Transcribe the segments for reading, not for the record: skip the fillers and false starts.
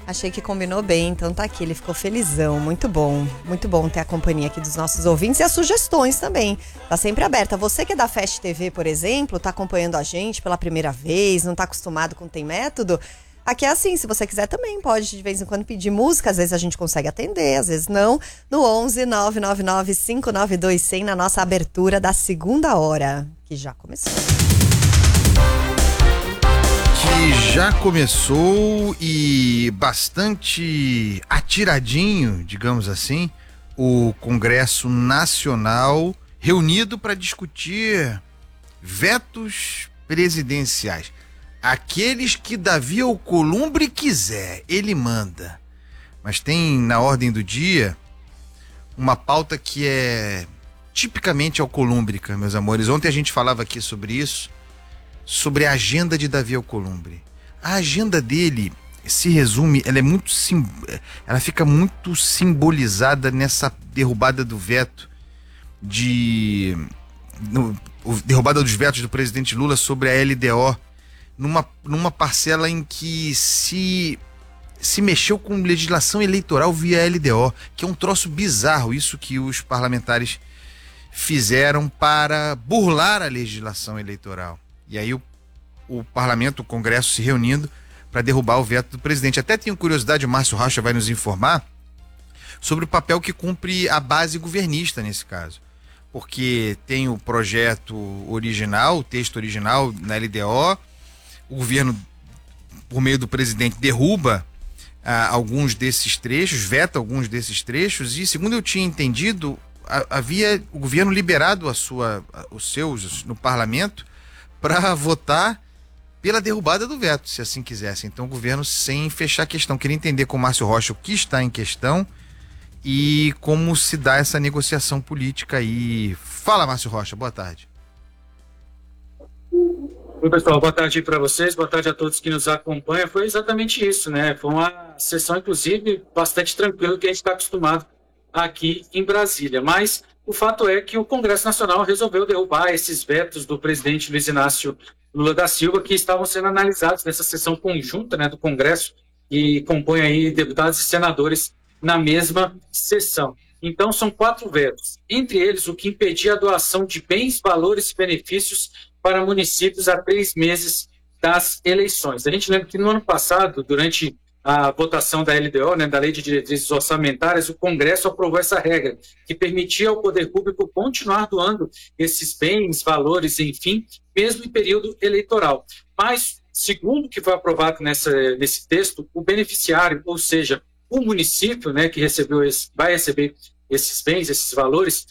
Achei que combinou bem, então tá aqui, ele ficou felizão, muito bom ter a companhia aqui dos nossos ouvintes e as sugestões também, tá sempre aberta. Você que é da Fast TV, por exemplo, tá acompanhando a gente pela primeira vez, não tá acostumado com Tem Método, aqui é assim, se você quiser também pode de vez em quando pedir música, às vezes a gente consegue atender, às vezes não, no 11 999 592 100 na nossa abertura da segunda hora, que já começou. Que já começou e bastante atiradinho, digamos assim, o Congresso Nacional reunido para discutir vetos presidenciais. Aqueles que Davi Alcolumbre quiser, ele manda. Mas tem na ordem do dia uma pauta que é tipicamente alcolúmbrica, meus amores. Ontem a gente falava aqui sobre isso, sobre a agenda de Davi Alcolumbre. A agenda dele se resume, ela fica muito simbolizada nessa derrubada do veto derrubada dos vetos do presidente Lula sobre a LDO, numa parcela em que se mexeu com legislação eleitoral via LDO, que é um troço bizarro, isso que os parlamentares fizeram para burlar a legislação eleitoral. E aí o parlamento, o Congresso se reunindo para derrubar o veto do presidente. Até tenho curiosidade, o Márcio Rocha vai nos informar sobre o papel que cumpre a base governista nesse caso. Porque tem o projeto original, o texto original na LDO, o governo, por meio do presidente, derruba alguns desses trechos, veta alguns desses trechos, e segundo eu tinha entendido, havia o governo liberado os seus no parlamento para votar pela derrubada do veto, se assim quisesse. Então o governo sem fechar a questão. Queria entender com o Márcio Rocha o que está em questão e como se dá essa negociação política aí. Fala, Márcio Rocha, boa tarde. Oi, pessoal, boa tarde para vocês, boa tarde a todos que nos acompanham. Foi exatamente isso, né? Foi uma sessão, inclusive, bastante tranquila que a gente está acostumado aqui em Brasília. Mas o fato é que o Congresso Nacional resolveu derrubar esses vetos do presidente Luiz Inácio Lula da Silva, que estavam sendo analisados nessa sessão conjunta, né, do Congresso, que compõe aí deputados e senadores na mesma sessão. Então, são 4 vetos. Entre eles, o que impedia a doação de bens, valores e benefícios para municípios a 3 meses das eleições. A gente lembra que no ano passado, durante a votação da LDO, né, da Lei de Diretrizes Orçamentárias, o Congresso aprovou essa regra, que permitia ao poder público continuar doando esses bens, valores, enfim, mesmo em período eleitoral. Mas, segundo o que foi aprovado nesse texto, o beneficiário, ou seja, o município, né, que vai receber esses bens, esses valores,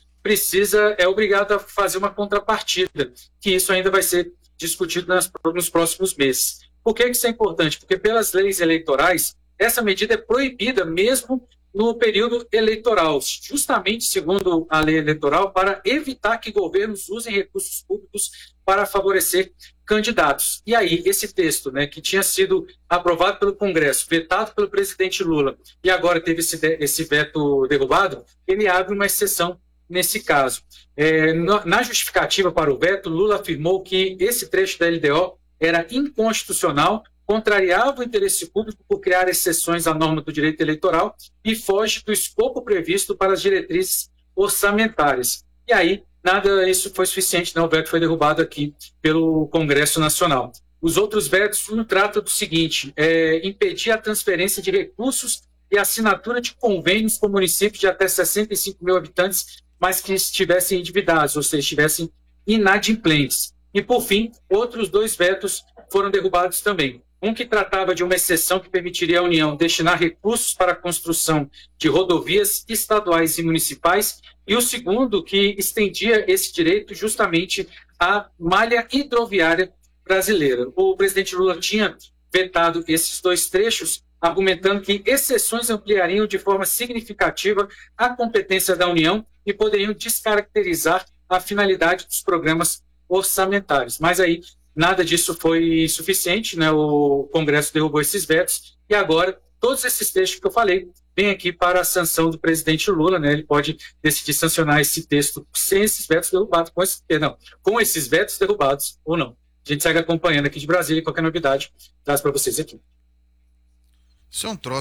é obrigado a fazer uma contrapartida, que isso ainda vai ser discutido nos próximos meses. Por que isso é importante? Porque pelas leis eleitorais, essa medida é proibida mesmo no período eleitoral, justamente segundo a lei eleitoral, para evitar que governos usem recursos públicos para favorecer candidatos. E aí, esse texto, né, que tinha sido aprovado pelo Congresso, vetado pelo presidente Lula, e agora teve esse veto derrubado, ele abre uma exceção nesse caso. Na justificativa para o veto, Lula afirmou que esse trecho da LDO era inconstitucional, contrariava o interesse público por criar exceções à norma do direito eleitoral e foge do escopo previsto para as diretrizes orçamentárias. E aí, nada isso foi suficiente, o veto foi derrubado aqui pelo Congresso Nacional. Os outros vetos, um trata do seguinte, impedir a transferência de recursos e assinatura de convênios com municípios de até 65 mil habitantes, mas que estivessem endividados, ou seja, estivessem inadimplentes. E, por fim, outros 2 vetos foram derrubados também. Um que tratava de uma exceção que permitiria à União destinar recursos para a construção de rodovias estaduais e municipais, e o segundo que estendia esse direito justamente à malha hidroviária brasileira. O presidente Lula tinha vetado esses 2 trechos, argumentando que exceções ampliariam de forma significativa a competência da União e poderiam descaracterizar a finalidade dos programas orçamentários. Mas aí nada disso foi suficiente, né? O Congresso derrubou esses vetos e agora todos esses textos que eu falei vêm aqui para a sanção do presidente Lula, né? Ele pode decidir sancionar esse texto sem esses vetos derrubados, com esses vetos derrubados ou não. A gente segue acompanhando aqui de Brasília e qualquer novidade traz para vocês aqui. Isso é um troço